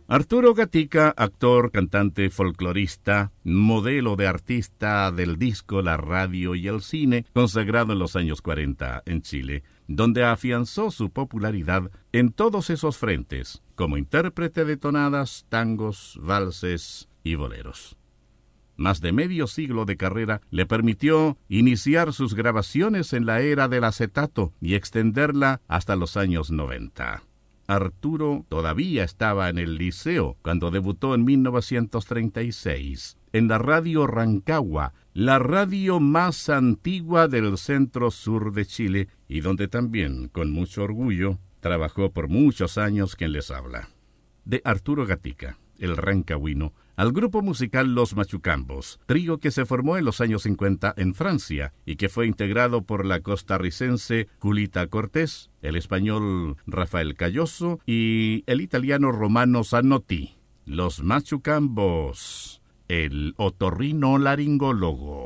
Arturo Gatica, actor, cantante, folclorista, modelo de artista del disco, la radio y el cine, consagrado en los años 40 en Chile, donde afianzó su popularidad en todos esos frentes, como intérprete de tonadas, tangos, valses y boleros. Más de medio siglo de carrera le permitió iniciar sus grabaciones en la era del acetato y extenderla hasta los años 90. Arturo todavía estaba en el liceo cuando debutó en 1936 en la radio Rancagua, la radio más antigua del centro-sur de Chile y donde también, con mucho orgullo, trabajó por muchos años quien les habla. De Arturo Gatica, el rancagüino, al grupo musical Los Machucambos, trío que se formó en los años 50 en Francia y que fue integrado por la costarricense Julita Cortés, el español Rafael Calloso y el italiano Romano Zanotti. Los Machucambos, el otorrinolaringólogo.